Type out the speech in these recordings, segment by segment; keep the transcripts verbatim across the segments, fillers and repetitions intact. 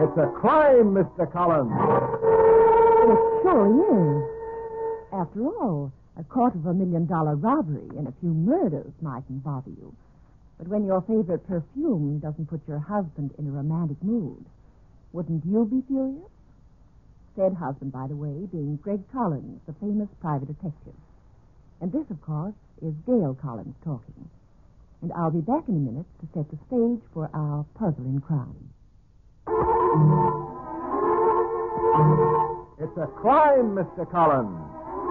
It's a crime, Mister Collins. It surely is. After all, a quarter of a million dollar robbery and a few murders mightn't bother you. But when your favorite perfume doesn't put your husband in a romantic mood, wouldn't you be furious? Said husband, by the way, being Greg Collins, the famous private detective. And this, of course, is Gail Collins talking. And I'll be back in a minute to set the stage for our puzzle in crime. It's a crime, Mister Collins.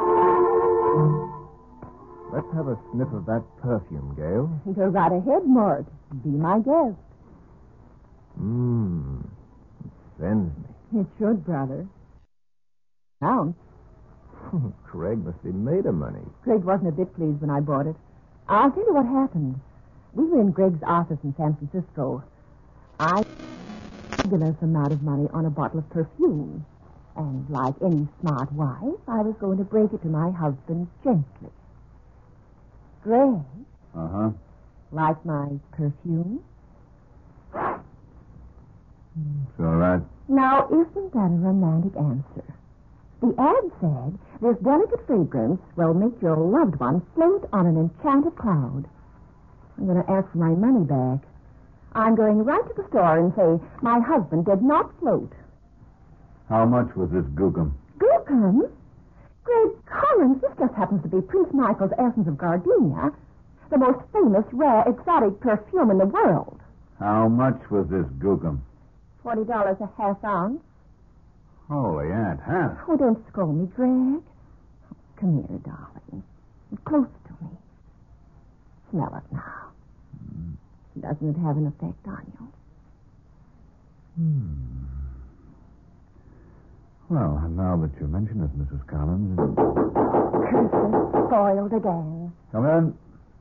Let's have a sniff of that perfume, Gail. Go right ahead, Mort. Be my guest. Mmm. It sends me. It should, brother. Now, Craig must be made of money. Greg wasn't a bit pleased when I bought it. I'll tell you what happened. We were in Greg's office in San Francisco. I regular amount of money on a bottle of perfume. And like any smart wife, I was going to break it to my husband gently. Greg? Uh-huh. Like my perfume? It's all right. Now, isn't that a romantic answer? The ad said this delicate fragrance will make your loved one float on an enchanted cloud. I'm going to ask for my money back. I'm going right to the store and say my husband did not float. How much was this gookum? Gookum? Greg Collins, this just happens to be Prince Michael's Essence of Gardenia, the most famous, rare, exotic perfume in the world. How much was this gookum? Forty dollars a half ounce. Holy Aunt Hannah. Oh, don't scold me, Greg. Come here, darling. Close to me. Smell it now. Mm. Doesn't it have an effect on you? Hmm. Well, now that you mention it, Missus Collins... Curses spoiled again. Come in.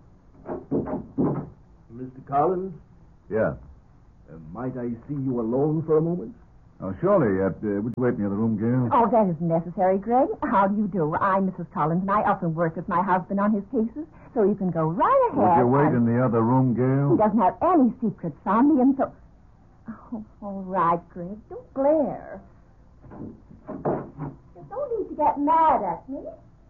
Mister Collins? Yeah. Uh, might I see you alone for a moment? Oh, surely. Uh, uh, would you wait in the other room, Gail? Oh, that isn't necessary, Greg. How do you do? I'm Missus Collins, and I often work with my husband on his cases, so you can go right ahead. Would you wait and... in the other room, Gail? He doesn't have any secrets on me, and so... Oh, all right, Greg. Don't glare. You don't need to get mad at me.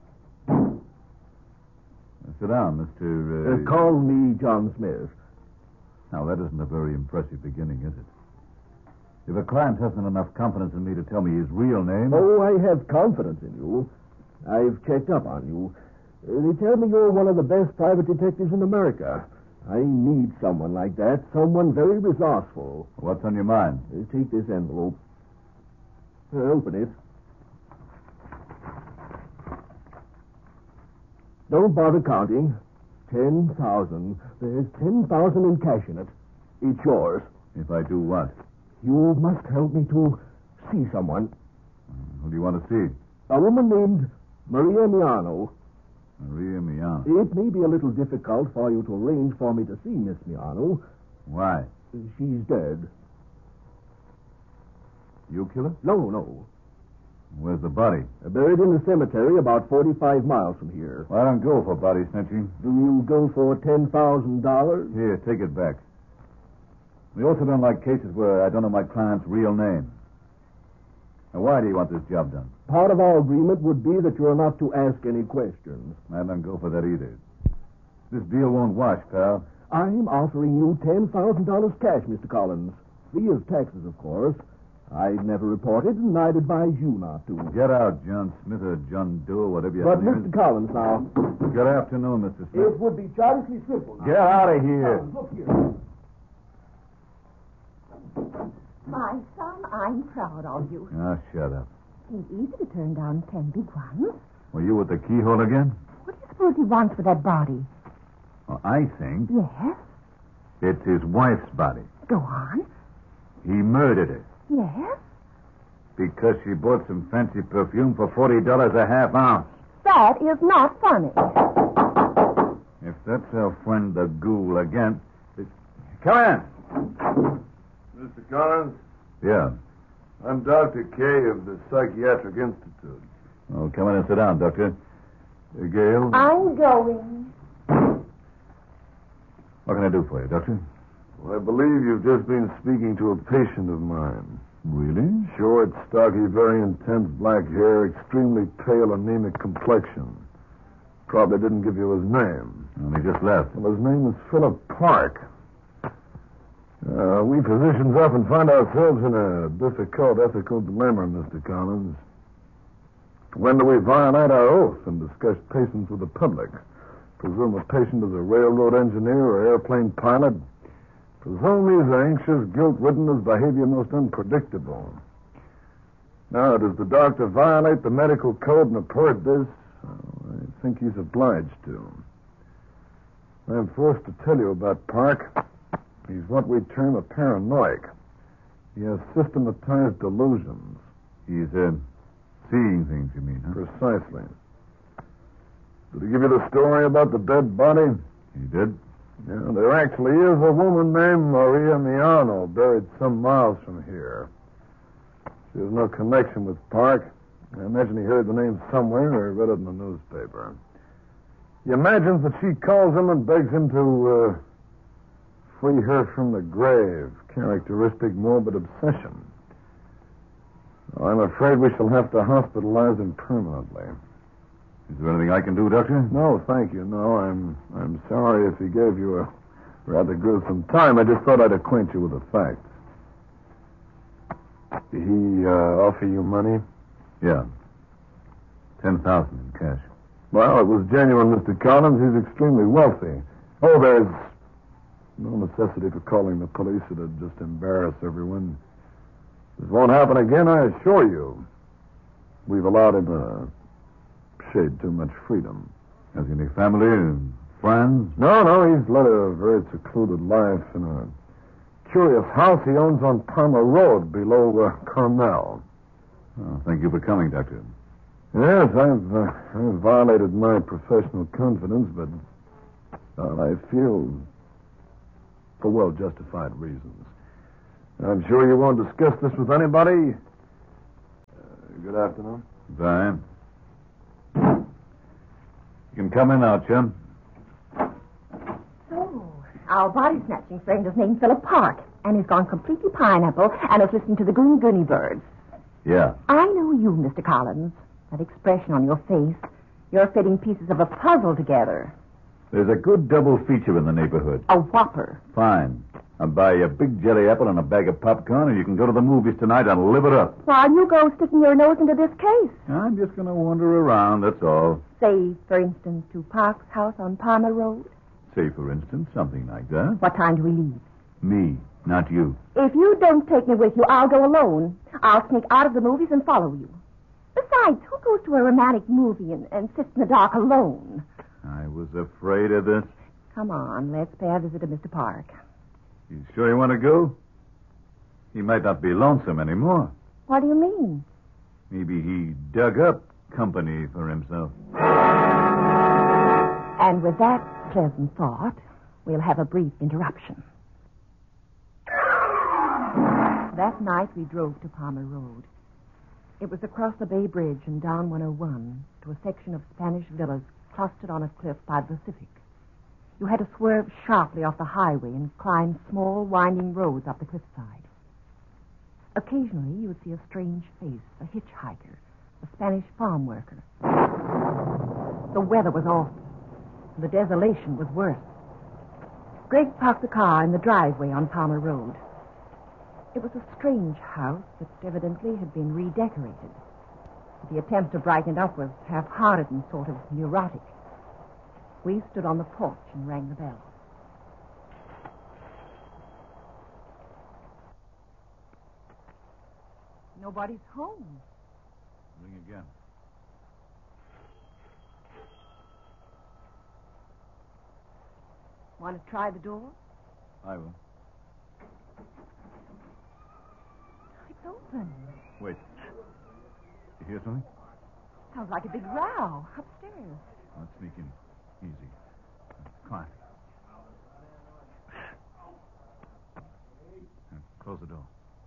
Uh, sit down, Mister Uh... Uh, call me John Smith. Now, that isn't a very impressive beginning, is it? If a client hasn't enough confidence in me to tell me his real name... Oh, I have confidence in you. I've checked up on you. Uh, they tell me you're one of the best private detectives in America. I need someone like that, someone very resourceful. What's on your mind? Uh, take this envelope. Uh, open it. Don't bother counting. Ten thousand. There's ten thousand in cash in it. It's yours. If I do what? You must help me to see someone. Who do you want to see? A woman named Maria Miano. Maria Miano. It may be a little difficult for you to arrange for me to see Miss Miano. Why? She's dead. You kill her? No, no. Where's the body? Buried in the cemetery about forty-five miles from here. Well, I don't go for body snatching. Do you go for ten thousand dollars? Here, take it back. We also don't like cases where I don't know my client's real name. Now, why do you want this job done? Part of our agreement would be that you're not to ask any questions. I don't go for that either. This deal won't wash, pal. I'm offering you ten thousand dollars cash, Mister Collins. Free of taxes, of course. I'd never reported, and I'd advise you not to. Get out, John Smith or John Doe, whatever you But, have to Mister Collins, now... Good afternoon, Mister Smith. It would be childishly simple. Now. Get out of here. Collins, look here. My son, I'm proud of you. Ah, shut up. It ain't easy to turn down ten big ones. Were you with the keyhole again? What do you suppose he wants with that body? Well, I think Yes? it's his wife's body. Go on. He murdered her Yes? because she bought some fancy perfume for forty dollars a half ounce. That is not funny. If that's our friend the ghoul again... Come in. Mister Collins? Yeah. I'm Doctor Kay of the Psychiatric Institute. Oh, come in and sit down, Doctor. Uh, Gail? I'm going. What can I do for you, Doctor? Well, I believe you've just been speaking to a patient of mine. Really? Short, stocky, very intense black hair, extremely pale, anemic complexion. Probably didn't give you his name. Well, he just left. Well, his name is Philip Park. Uh, we physicians often find ourselves in a difficult ethical dilemma, Mister Collins. When do we violate our oath and discuss patients with the public? Presume a patient is a railroad engineer or airplane pilot? Presume he's anxious, guilt-ridden, his behavior most unpredictable. Now, does the doctor violate the medical code and report this? Oh, I think he's obliged to. I'm forced to tell you about Park. He's what we term a paranoiac. He has systematized delusions. He's, uh, seeing things, you mean, huh? Precisely. Did he give you the story about the dead body? He did. Yeah, there actually is a woman named Maria Miano buried some miles from here. She has no connection with Park. I imagine he heard the name somewhere or read it in the newspaper. He imagines that she calls him and begs him to uh, free her from the grave. Characteristic morbid obsession. I'm afraid we shall have to hospitalize him permanently. Is there anything I can do, Doctor? No, thank you. No, I'm I'm sorry if he gave you a rather gruesome time. I just thought I'd acquaint you with the facts. Did he uh, offer you money? Yeah. Ten thousand in cash. Well, it was genuine, Mister Collins. He's extremely wealthy. Oh, there's no necessity for calling the police. It'd just embarrass everyone. This won't happen again, I assure you. We've allowed him a shade too much freedom. Has he any family and friends? No, no, he's led a very secluded life in a curious house he owns on Palmer Road below uh, Carmel. Oh, thank you for coming, Doctor. Yes, I've, uh, I've violated my professional confidence, but uh, I feel for well-justified reasons. I'm sure you won't discuss this with anybody. Uh, good afternoon. Bye. You can come in now, chum. So, our body snatching friend is named Philip Park, and he's gone completely pineapple and is listening to the Goon Goony birds. Yeah. I know you, Mister Collins. That expression on your face. You're fitting pieces of a puzzle together. There's a good double feature in the neighborhood. A whopper. Fine. I'll buy you a big jelly apple and a bag of popcorn, and you can go to the movies tonight and live it up. While you go sticking your nose into this case. I'm just going to wander around, that's all. Say, for instance, to Park's house on Palmer Road. Say, for instance, something like that. What time do we leave? Me, not you. If you don't take me with you, I'll go alone. I'll sneak out of the movies and follow you. Besides, who goes to a romantic movie and, and sits in the dark alone? I was afraid of this. Come on, let's pay a visit to Mister Park. You sure you want to go? He might not be lonesome anymore. What do you mean? Maybe he dug up company for himself. And with that pleasant thought, we'll have a brief interruption. That night we drove to Palmer Road. It was across the Bay Bridge and down one oh one to a section of Spanish villas clustered on a cliff by the Pacific. You had to swerve sharply off the highway and climb small, winding roads up the cliffside. Occasionally, you would see a strange face, a hitchhiker, a Spanish farm worker. The weather was awful. The desolation was worse. Greg parked the car in the driveway on Palmer Road. It was a strange house that evidently had been redecorated. The attempt to brighten it up was half-hearted and sort of neurotic. We stood on the porch and rang the bell. Nobody's home. Ring again. Want to try the door? I will. It's open. Wait. You hear something? Sounds like a big row upstairs. Let's sneak in. Easy. Quiet. Now, close the door.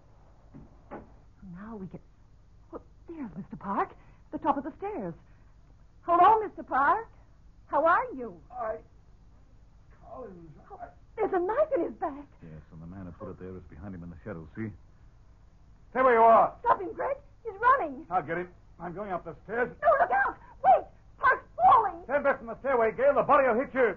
Now we can... Well, there's Mister Park, the top of the stairs. Hello, Mister Park. How are you? I... Collins, oh, there's a knife in his back. Yes, and the man who put it there is behind him in the shadow, see? Stay where you are. Stop him, Greg. He's running. I'll get him. I'm going up the stairs. No, look out. Wait. Park's falling. Stand back from the stairway, Gail. The body will hit you.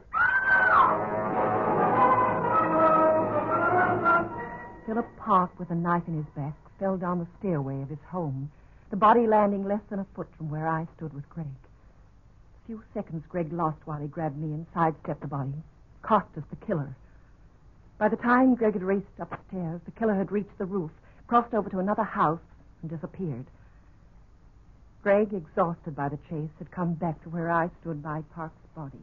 Philip Park, with a knife in his back, fell down the stairway of his home, the body landing less than a foot from where I stood with Greg. A few seconds Greg lost while he grabbed me and sidestepped the body, cost us the killer. By the time Greg had raced upstairs, the killer had reached the roof, crossed over to another house, and disappeared. Greg, exhausted by the chase, had come back to where I stood by Park's body.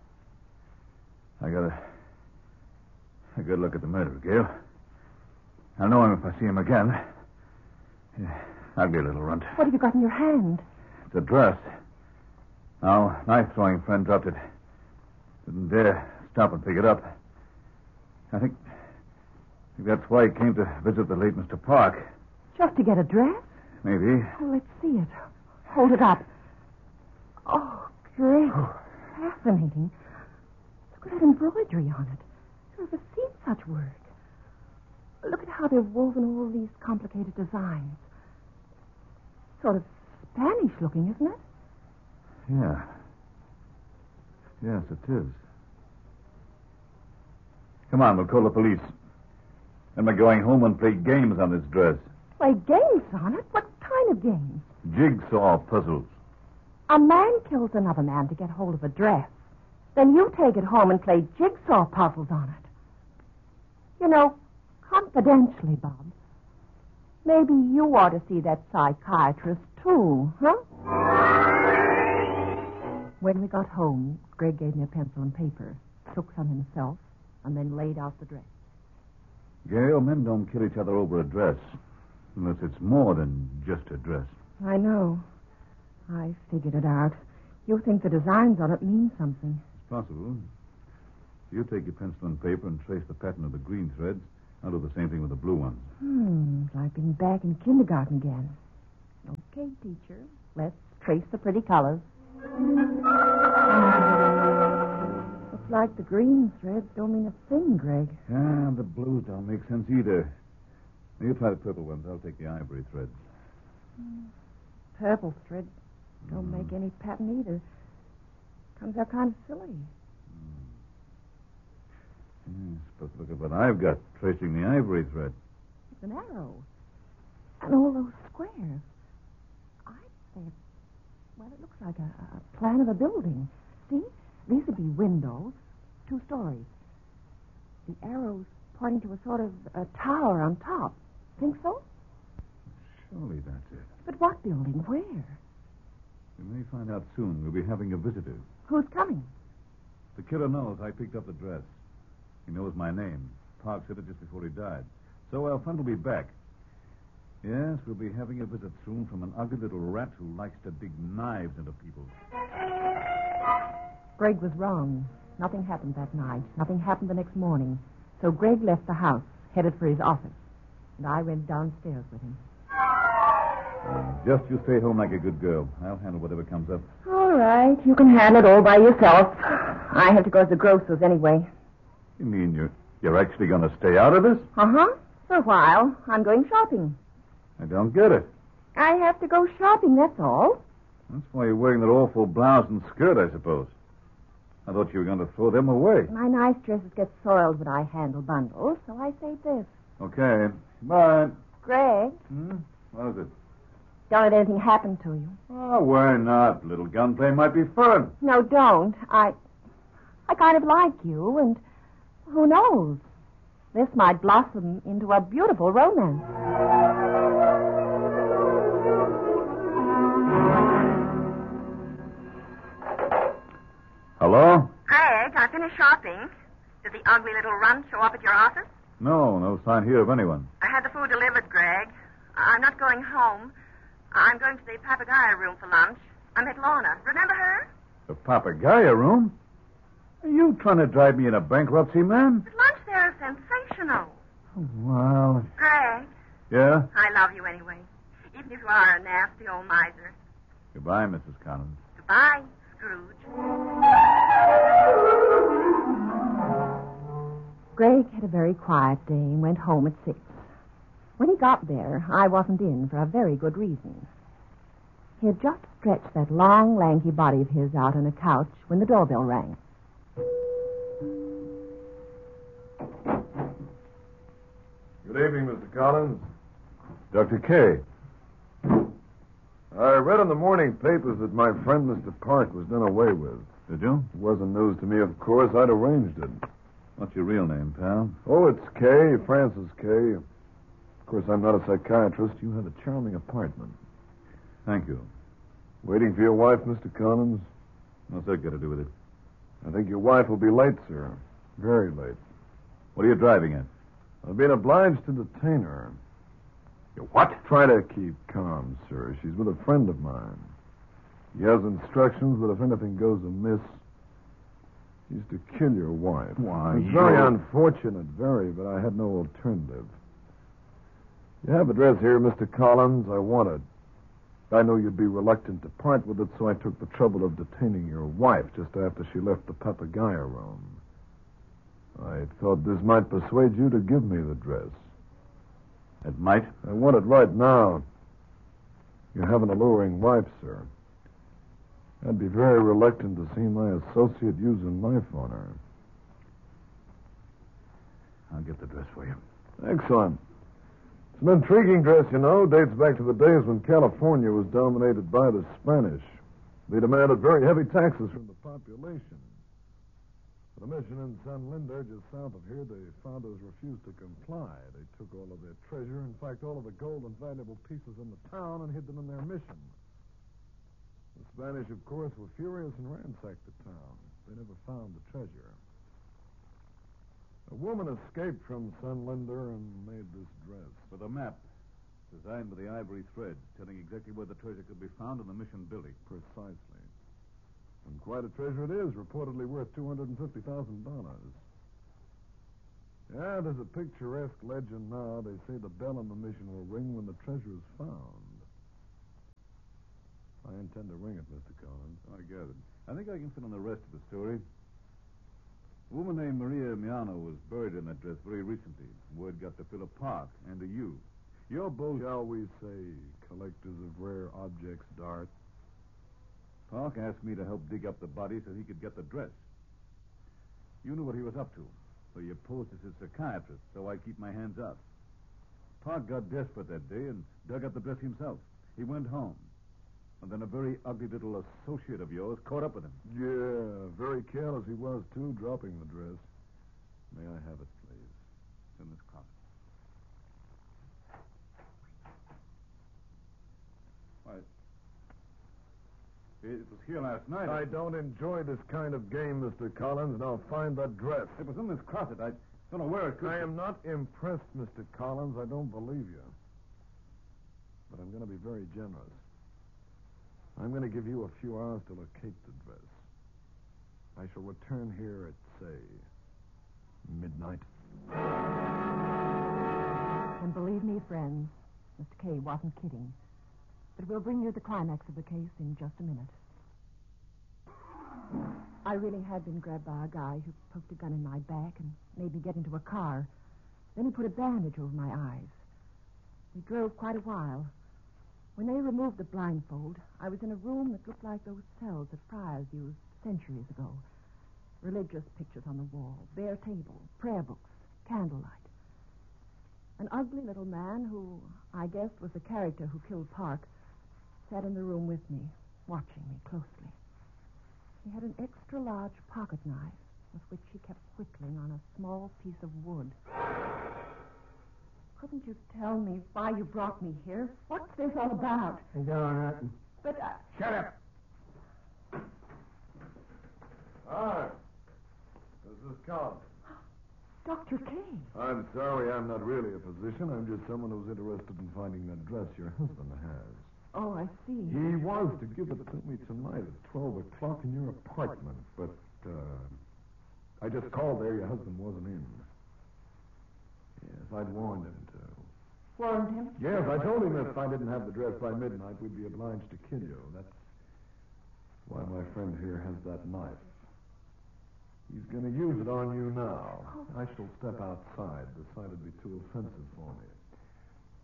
I got a, a good look at the murderer, Gail. I'll know him if I see him again. Yeah, ugly little runt. What have you got in your hand? It's a dress. Our knife-throwing friend dropped it. Didn't dare stop and pick it up. I think, I think that's why he came to visit the late Mister Park. Just to get a dress? Maybe. Oh, let's see it. Hold it up. Oh, great. Fascinating. Look at that embroidery on it. I've never seen such work. Look at how they've woven all these complicated designs. Sort of Spanish looking, isn't it? Yeah. Yes, it is. Come on, we'll call the police. Then we're going home and play games on this dress. Play games on it? What kind of games? Jigsaw puzzles. A man kills another man to get hold of a dress. Then you take it home and play jigsaw puzzles on it. You know, confidentially, Bob, maybe you ought to see that psychiatrist, too, huh? When we got home, Greg gave me a pencil and paper, took some himself, and then laid out the dress. Gail, men don't kill each other over a dress. Unless it's more than just a dress. I know. I figured it out. You think the designs on it mean something. It's possible. You take your pencil and paper and trace the pattern of the green threads. I'll do the same thing with the blue ones. Hmm, I've been back in kindergarten again. Okay, teacher. Let's trace the pretty colors. Looks like the green threads don't mean a thing, Greg. Yeah, the blues don't make sense either. Now, you try the purple ones. I'll take the ivory threads. Mm. Purple threads don't Mm. make any pattern either. Comes out kind of silly. Mm. Yeah, supposed to look at what I've got tracing the ivory thread. It's an arrow. And all those squares. I'd say it's, well, it looks like a, a plan of a building. See? These would be windows, two stories. The arrows pointing to a sort of a tower on top. Think so? Surely that's it. But what building? Where? We may find out soon. We'll be having a visitor. Who's coming? The killer knows I picked up the dress. He knows my name. Park said it just before he died. So our friend will be back. Yes, we'll be having a visit soon from an ugly little rat who likes to dig knives into people. Greg was wrong. Nothing happened that night. Nothing happened the next morning. So Greg left the house, headed for his office. And I went downstairs with him. Uh, just you stay home like a good girl. I'll handle whatever comes up. All right. You can handle it all by yourself. I have to go to the grocer's anyway. You mean you're, you're actually going to stay out of this? Uh-huh. For a while. I'm going shopping. I don't get it. I have to go shopping, that's all. That's why you're wearing that awful blouse and skirt, I suppose. I thought you were going to throw them away. My nice dresses get soiled when I handle bundles, so I saved this. Okay. Bye. Greg, Hmm? What is it? don't let anything happen to you. Oh, why not? Little gunplay might be fun. No, don't. I I kind of like you, and who knows? This might blossom into a beautiful romance. Hello? Greg, I finished shopping. Did the ugly little runt show up at your office? No, no sign here of anyone. I had the food delivered, Greg. I'm not going home. I'm going to the Papagayo room for lunch. I met Lorna. Remember her? The Papagayo room? Are you trying to drive me into bankruptcy, man? The lunch there is sensational. Well, Greg, yeah? I love you anyway. Even if you are a nasty old miser. Goodbye, Missus Collins. Goodbye, Scrooge. Greg had a very quiet day and went home at six. When he got there, I wasn't in for a very good reason. He had just stretched that long, lanky body of his out on a couch when the doorbell rang. Good evening, Mister Collins. Doctor Kay. I read in the morning papers that my friend Mister Park was done away with. Did you? It wasn't news to me, of course. I'd arranged it. What's your real name, pal? Oh, it's Kay, Francis Kay. Of course, I'm not a psychiatrist. You have a charming apartment. Thank you. Waiting for your wife, Mister Collins? What's that got to do with it? I think your wife will be late, sir. Very late. What are you driving at? I've been obliged to detain her. You what? Try to keep calm, sir. She's with a friend of mine. He has instructions that if anything goes amiss, he's to kill your wife. Why, It's very you- unfortunate, very, but I had no alternative. You have address here, Mister Collins. I want it. I know you'd be reluctant to part with it, so I took the trouble of detaining your wife just after she left the Papagayo room. I thought this might persuade you to give me the dress. It might. I want it right now. You have an alluring wife, sir. I'd be very reluctant to see my associate use a knife on her. I'll get the dress for you. Excellent. It's an intriguing dress, you know. Dates back to the days when California was dominated by the Spanish. They demanded very heavy taxes from the population. For the mission in San Linda, just south of here, the founders refused to comply. They took all of their treasure, in fact, all of the gold and valuable pieces in the town, and hid them in their mission. The Spanish, of course, were furious and ransacked the town. They never found the treasure. A woman escaped from San Linda and made this dress. With a map designed with the ivory thread, telling exactly where the treasure could be found in the mission building. Precisely. And quite a treasure it is, reportedly worth two hundred fifty thousand dollars. Yeah, there's a picturesque legend now. They say the bell in the mission will ring when the treasure is found. I intend to ring it, Mister Collins. I gathered. I think I can fill in the rest of the story. A woman named Maria Miano was buried in that dress very recently. Word got to Philip Park and to you. You're both... Shall we say collectors of rare objects, Dart? Park asked me to help dig up the body so he could get the dress. You knew what he was up to, so you posed as his psychiatrist, so I keep my hands out. Park got desperate that day and dug up the dress himself. He went home. And then a very ugly little associate of yours caught up with him. Yeah, very careless he was, too, dropping the dress. May I have it, please? It's in this closet. Why, it was here last night. I don't enjoy this kind of game, Mister Collins. Now find that dress. It was in this closet. I don't know where it could I be. am not impressed, Mister Collins. I don't believe you. But I'm going to be very generous. I'm going to give you a few hours to locate the dress. I shall return here at, say, midnight. And believe me, friends, Mister Kay wasn't kidding. But we'll bring you the climax of the case in just a minute. I really had been grabbed by a guy who poked a gun in my back and made me get into a car. Then he put a bandage over my eyes. We drove quite a while. When they removed the blindfold, I was in a room that looked like those cells that friars used centuries ago. Religious pictures on the wall, bare table, prayer books, candlelight. An ugly little man who, I guessed, was the character who killed Park, sat in the room with me, watching me closely. He had an extra-large pocket knife with which he kept whittling on a small piece of wood. Couldn't you tell me why you brought me here? What's this all about? I don't know. But, uh... Shut up. Hi. This is Collins. Doctor Kay. I'm sorry, I'm not really a physician. I'm just someone who's interested in finding that dress your husband has. Oh, I see. He was to give it to me tonight at twelve o'clock in your apartment, but, uh... I just called there. Your husband wasn't in. Yes, I'd warned him to. Warned him? Yes, I told him if I didn't have the dress by midnight, we'd be obliged to kill you. That's why my friend here has that knife. He's going to use it on you now. I shall step outside. The sight would be too offensive for me.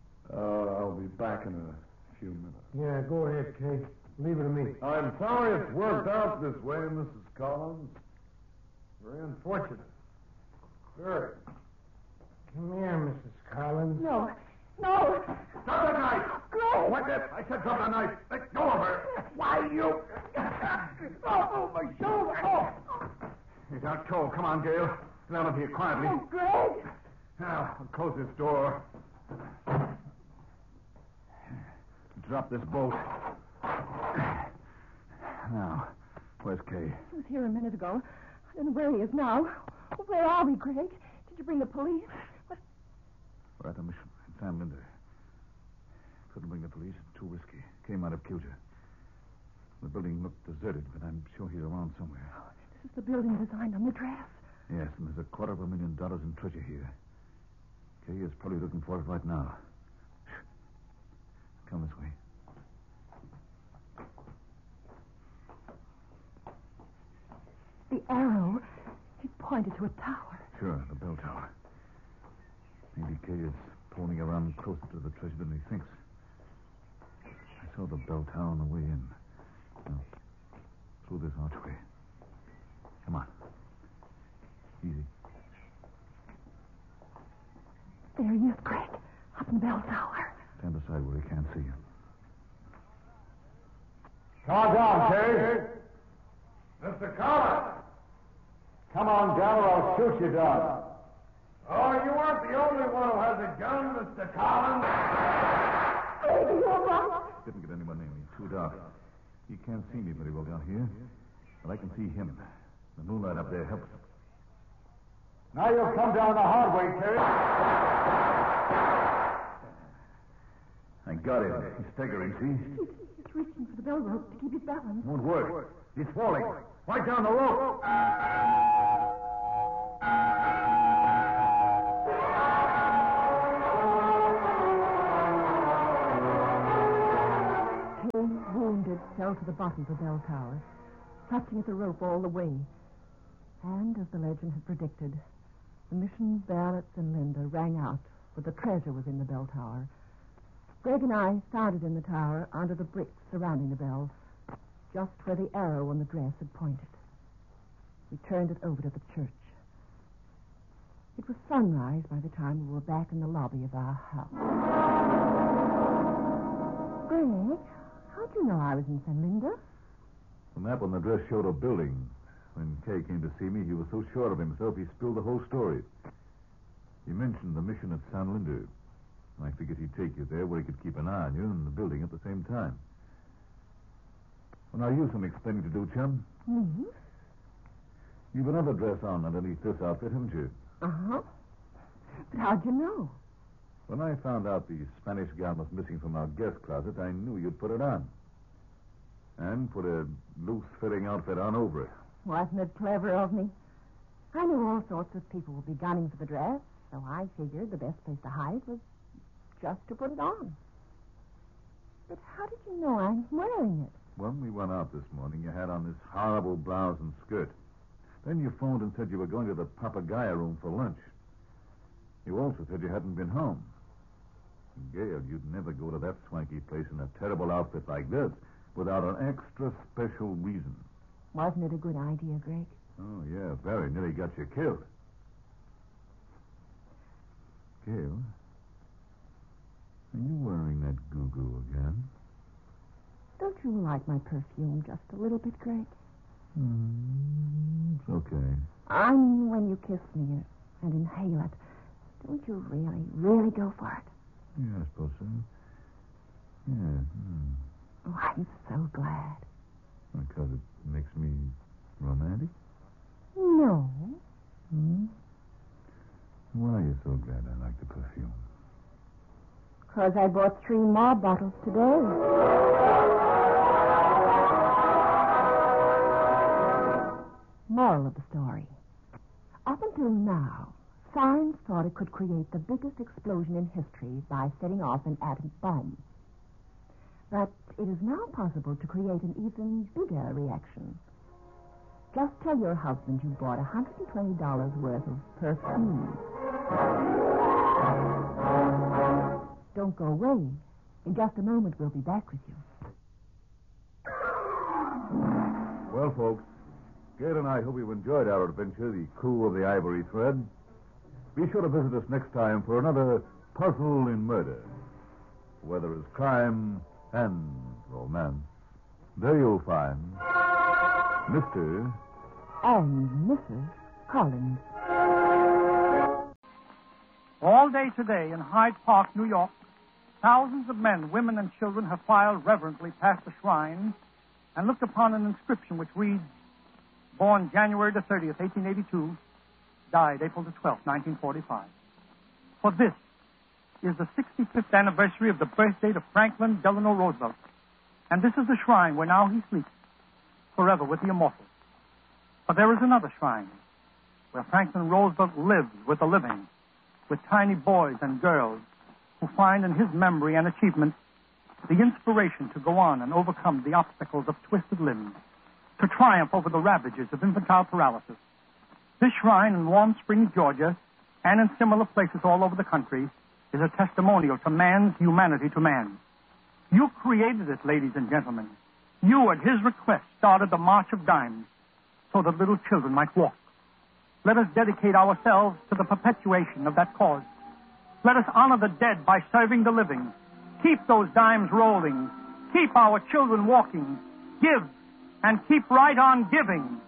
back in a few minutes. Yeah, go ahead, Kay. Leave it to me. I'm sorry it's worked out this way, Missus Collins. Very unfortunate. Very. Come here, Missus Collins. No. No. Drop that knife! Greg! What that? I said drop that knife. Let go of her. Why, you... Oh, my shoulder. Oh. He's out cold. Come on, Gail. Get out of here quietly. Oh, Greg! Now, I'll close this door. Drop this bolt. Now, where's Kay? He was here a minute ago. I don't know where he is now. Where are we, Greg? Did you bring the police? What? We're at a mission in San Linda. Couldn't bring the police. Too risky. Came out of Cuba. The building looked deserted, but I'm sure he's around somewhere. Oh, this is the building designed on the dress. Yes, and there's a quarter of a million dollars in treasure here. Kay is probably looking for it right now. Shh. Come this way. The arrow, it pointed to a tower. Sure, the bell tower. Maybe Kay is pulling around closer to the treasure than he thinks. I saw the bell tower on the way in. Now, through this archway. Come on. Easy. There he is, Greg, up in the bell tower. Stand aside where he can't see you. Calm down, Kay. Mister Collins. Come on down or I'll shoot you down. Oh, you aren't the only one who has a gun, Mister Collins. Greg, you're right. Didn't get anyone in. It's too dark. He can't see me very well down here, but I can see him. The moonlight up there helps. Now you'll come down the hard way, Kay. I got him. He's staggering, see? He's, he's reaching for the bell rope to keep his balance. Won't work. He's falling. Right down the rope. Kay, wounded, fell to the bottom of the bell tower, clutching at the rope all the way. And, as the legend had predicted, the mission bell at San Linda rang out, but the treasure was in the bell tower. Greg and I found it in the tower under the bricks surrounding the bell, just where the arrow on the dress had pointed. We turned it over to the church. It was sunrise by the time we were back in the lobby of our house. Greg, how'd you know I was in San Linda? The map on the dress showed a building. When Kay came to see me, he was so sure of himself he spilled the whole story. He mentioned the mission at San Linda. I figured he'd take you there where he could keep an eye on you and the building at the same time. Well, now, you've some explaining to do, chum. Me? You've another dress on underneath this outfit, haven't you? Uh-huh. But how'd you know? When I found out the Spanish gown was missing from our guest closet, I knew you'd put it on. And put a loose-fitting outfit on over it. Wasn't it clever of me? I knew all sorts of people would be gunning for the dress, so I figured the best place to hide was just to put it on. But how did you know I'm wearing it? When we went out this morning, you had on this horrible blouse and skirt. Then you phoned and said you were going to the Papagayo room for lunch. You also said you hadn't been home. Gail, you'd never go to that swanky place in a terrible outfit like this without an extra special reason. Wasn't it a good idea, Greg? Oh, yeah, very. Nearly got you killed. Gail, are you wearing that goo-goo again? Don't you like my perfume just a little bit, Greg? Mm, it's okay. I mean, when you kiss me and inhale it, don't you really, really go for it? Yeah, I suppose so. Yeah. Mm. Oh, I'm so glad. Because it makes me romantic? No. Hmm? Why are you so glad I like the perfume? Because I bought three more bottles today. Moral of the story. Up until now, science thought it could create the biggest explosion in history by setting off an atom bomb. But it is now possible to create an even bigger reaction. Just tell your husband you bought one hundred twenty dollars worth of perfume. Don't go away. In just a moment, we'll be back with you. Well, folks, Gail and I hope you've enjoyed our adventure, The Crew of the Ivory Thread. Be sure to visit us next time for another Puzzle in Murder, where there is crime and romance. There you'll find Mister And Missus Collins. All day today in Hyde Park, New York, thousands of men, women, and children have filed reverently past the shrine and looked upon an inscription which reads, born January the thirtieth, eighteen eighty-two, died April the twelfth, nineteen forty-five. For this is the sixty-fifth anniversary of the birth date of Franklin Delano Roosevelt. And this is the shrine where now he sleeps, forever with the immortals. But there is another shrine where Franklin Roosevelt lives with the living, with tiny boys and girls who find in his memory and achievements the inspiration to go on and overcome the obstacles of twisted limbs, to triumph over the ravages of infantile paralysis. This shrine in Warm Springs, Georgia, and in similar places all over the country, is a testimonial to man's humanity to man. You created it, ladies and gentlemen. You, at his request, started the March of Dimes so that little children might walk. Let us dedicate ourselves to the perpetuation of that cause. Let us honor the dead by serving the living. Keep those dimes rolling. Keep our children walking. Give and keep right on giving.